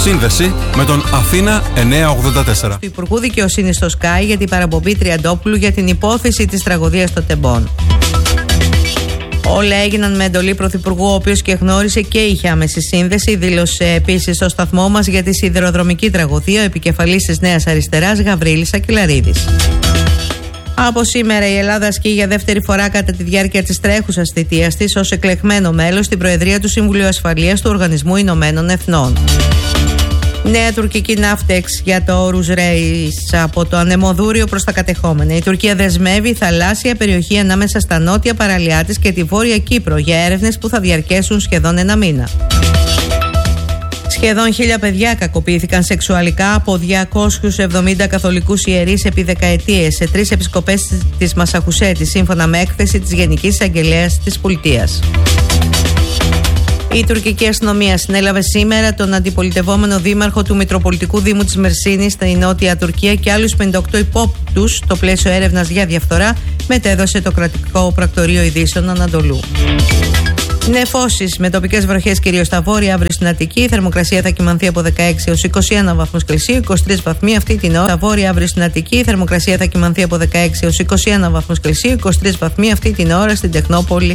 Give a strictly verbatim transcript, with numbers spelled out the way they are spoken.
Σύνδεση με τον Αθήνα εννιακόσια ογδόντα τέσσερα. Του Υπουργού Δικαιοσύνης στο Sky για την παραπομπή Τριαντόπουλου για την υπόθεση της τραγωδίας στο Τεμπών. Όλα έγιναν με εντολή Πρωθυπουργού, ο οποίος και γνώρισε και είχε άμεση σύνδεση. Δήλωσε επίσης στο σταθμό μας για τη σιδηροδρομική τραγωδία ο επικεφαλής της Νέας Αριστεράς Γαβρίλης Ακελαρίδης. Από σήμερα η Ελλάδα ασκεί για δεύτερη φορά κατά τη διάρκεια της τρέχουσας θητείας της ως εκλεγμένο μέλος στην Προεδρία του Συμβουλίου Ασφαλείας του Οργανισμού Ηνωμένων Εθνών. Νέα τουρκική ναύτεξ για το Όρους Ρέις από το Ανεμοδούριο προς τα κατεχόμενα. Η Τουρκία δεσμεύει θαλάσσια περιοχή ανάμεσα στα νότια παραλιά της και τη Βόρεια Κύπρο για έρευνες που θα διαρκέσουν σχεδόν ένα μήνα. Σχεδόν χίλια παιδιά κακοποιήθηκαν σεξουαλικά από διακόσιους εβδομήντα καθολικούς ιερείς επί δεκαετίες σε τρεις επισκοπές της Μασαχουσέτη, σύμφωνα με έκθεση της Γενικής Εισαγγελέας της Πολιτείας. Η τουρκική αστυνομία συνέλαβε σήμερα τον αντιπολιτευόμενο δήμαρχο του Μητροπολιτικού Δήμου της Μερσίνης στη Νότια Τουρκία και άλλους πενήντα οκτώ υπόπτους. Το πλαίσιο έρευνας για διαφθορά μετέδωσε το κρατικό πρακτορείο ειδήσεων Ανατολού. Νεφώσεις με τοπικές βροχές κυρίως στα βόρεια, αύριο στην Αττική. Η θερμοκρασία θα κυμανθεί από δεκαέξι έως είκοσι ένα βαθμούς Κελσίου, είκοσι τρεις βαθμοί αυτή την ώρα. Στα βόρεια, αύριο στην Αττική. Η θερμοκρασία θα κυμανθεί από δεκαέξι έως είκοσι ένα βαθμούς Κελσίου, είκοσι τρεις βαθμοί αυτή την ώρα στην Τεχνόπολη.